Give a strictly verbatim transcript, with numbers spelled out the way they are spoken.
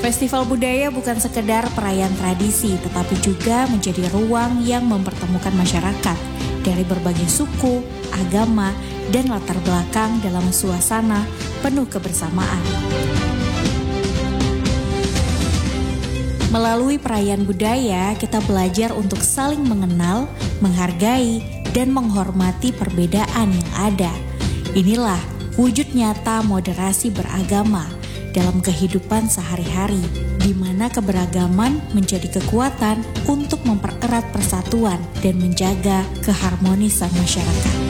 Festival budaya bukan sekedar perayaan tradisi, tetapi juga menjadi ruang yang mempertemukan masyarakat dari berbagai suku, agama, dan latar belakang dalam suasana penuh kebersamaan. Melalui perayaan budaya, kita belajar untuk saling mengenal, menghargai, dan menghormati perbedaan yang ada. Inilah wujud nyata moderasi beragama dalam kehidupan sehari-hari, di mana keberagaman menjadi kekuatan untuk mempererat persatuan dan menjaga keharmonisan masyarakat.